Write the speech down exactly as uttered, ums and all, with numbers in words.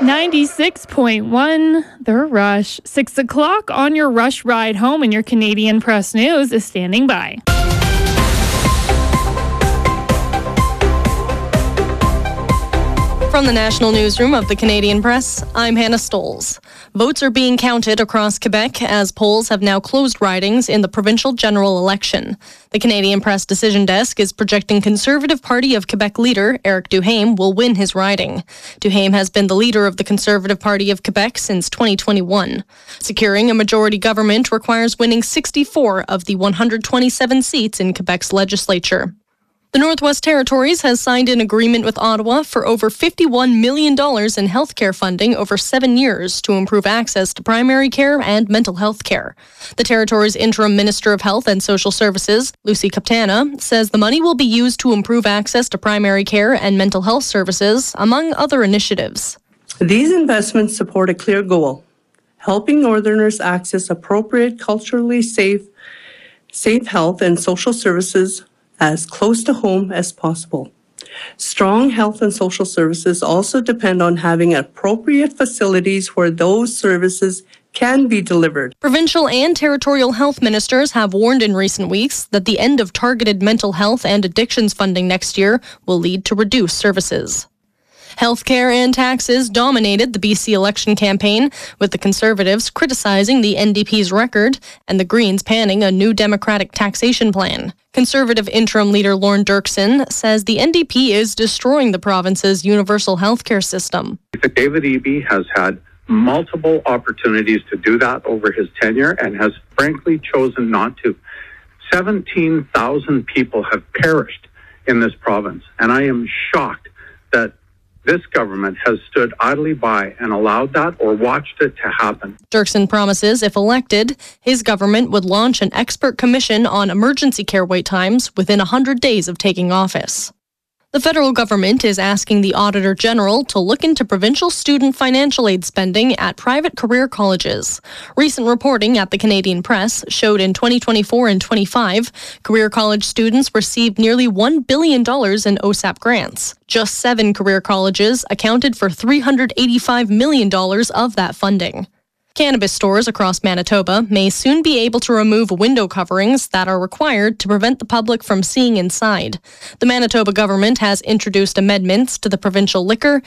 ninety-six point one, The Rush. Six o'clock on your Rush ride home, and your Canadian Press News is standing by. From the National Newsroom of the Canadian Press, I'm Hannah Stoles. Votes are being counted across Quebec as polls have now closed ridings in the provincial general election. The Canadian Press Decision Desk is projecting Conservative Party of Quebec leader Éric Duhaime will win his riding. Duhaime has been the leader of the Conservative Party of Quebec since twenty twenty-one. Securing a majority government requires winning sixty-four of the one hundred twenty-seven seats in Quebec's legislature. The Northwest Territories has signed an agreement with Ottawa for over fifty-one million dollars in healthcare funding over seven years to improve access to primary care and mental health care. The Territory's interim Minister of Health and Social Services, Lucy Kaptana, says the money will be used to improve access to primary care and mental health services, among other initiatives. These investments support a clear goal: helping Northerners access appropriate, culturally safe, safe health and social services as close to home as possible. Strong health and social services also depend on having appropriate facilities where those services can be delivered. Provincial and territorial health ministers have warned in recent weeks that the end of targeted mental health and addictions funding next year will lead to reduced services. Healthcare and taxes dominated the B C election campaign, with the Conservatives criticizing the N D P's record and the Greens panning a new Democratic taxation plan. Conservative interim leader Lorne Dirksen says the N D P is destroying the province's universal healthcare system. David Eby has had multiple opportunities to do that over his tenure and has frankly chosen not to. seventeen thousand people have perished in this province, and I am shocked that this government has stood idly by and allowed that or watched it to happen. Dirksen promises if elected, his government would launch an expert commission on emergency care wait times within one hundred days of taking office. The federal government is asking the Auditor General to look into provincial student financial aid spending at private career colleges. Recent reporting at the Canadian Press showed in twenty twenty-four and twenty-five, career college students received nearly one billion dollars in O S A P grants. Just seven career colleges accounted for three hundred eighty-five million dollars of that funding. Cannabis stores across Manitoba may soon be able to remove window coverings that are required to prevent the public from seeing inside. The Manitoba government has introduced amendments to the provincial liquor,